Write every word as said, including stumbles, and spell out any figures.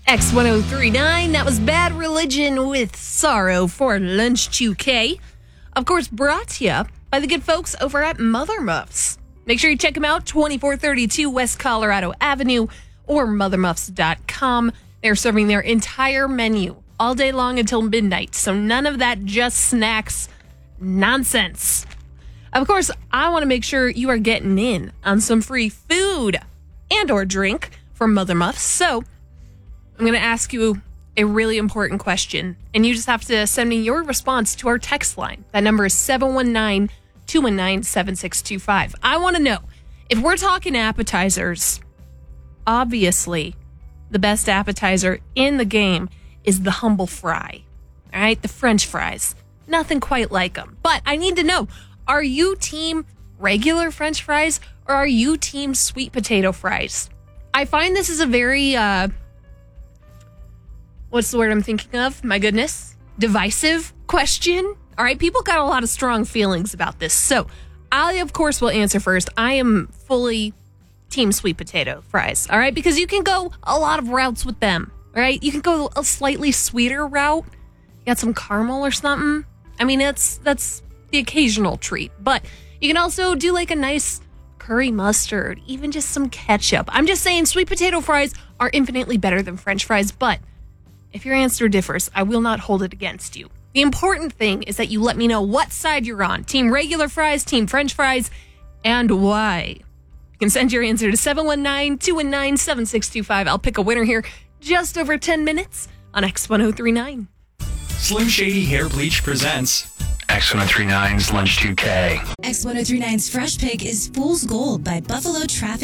X ten thirty-nine, that was Bad Religion with Sorrow for Lunch two K. Of course, brought to you by the good folks over at Mother Muffs. Make sure you check them out, twenty-four thirty-two West Colorado Avenue or mother muffs dot com. They're serving their entire menu all day long until midnight, so none of that just snacks nonsense. Of course, I want to make sure you are getting in on some free food and or drink from Mother Muffs, so I'm going to ask you a really important question, and you just have to send me your response to our text line. That number is seven one nine, two one nine, seven six two five. I want to know, if we're talking appetizers, obviously the best appetizer in the game is the humble fry, all right? The French fries. Nothing quite like them. But I need to know, are you team regular French fries or are you team sweet potato fries? I find this is a very... uh What's the word I'm thinking of? My goodness. Divisive question. All right. People got a lot of strong feelings about this. So I, of course, will answer first. I am fully team sweet potato fries. All right. Because you can go a lot of routes with them. All right. You can go a slightly sweeter route. You got some caramel or something. I mean, that's, that's the occasional treat. But you can also do like a nice curry mustard, even just some ketchup. I'm just saying sweet potato fries are infinitely better than French fries. But if your answer differs, I will not hold it against you. The important thing is that you let me know what side you're on. Team regular fries, team French fries, and why. You can send your answer to seven one nine, two one nine, seven six two five. I'll pick a winner here just over ten minutes on X ten thirty-nine. Slim Shady Hair Bleach presents X ten thirty-nine's Lunch two K. X ten thirty-nine's Fresh Pick is Fool's Gold by Buffalo Traffic.